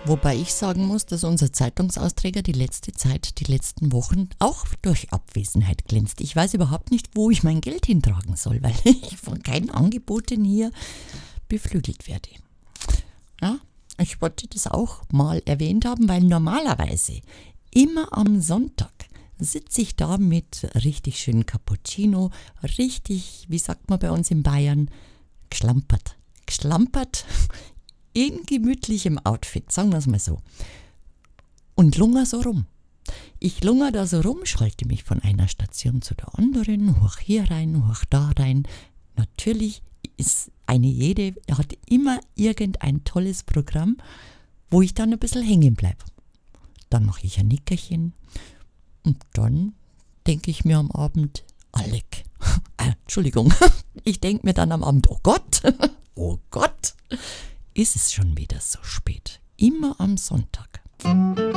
Wobei ich sagen muss, dass unser Zeitungsausträger die letzte Zeit, die letzten Wochen auch durch Abwesenheit glänzt. Ich weiß überhaupt nicht, wo ich mein Geld hintragen soll, weil ich von keinen Angeboten hier beflügelt werde. Ja, ich wollte das auch mal erwähnt haben, weil normalerweise immer am Sonntag sitze ich da mit richtig schönen Cappuccino, richtig, wie sagt man bei uns in Bayern, geschlampert in gemütlichem Outfit, sagen wir es mal so. Und lungere so rum. Ich lungere da so rum, schalte mich von einer Station zu der anderen, hoch hier rein, hoch da rein. Natürlich ist hat immer irgendein tolles Programm, wo ich dann ein bisschen hängen bleibe. Dann mache ich ein Nickerchen und dann denke ich mir am Abend, Alec, Entschuldigung, ich denke mir dann am Abend, oh Gott, ist es schon wieder so spät. Immer am Sonntag.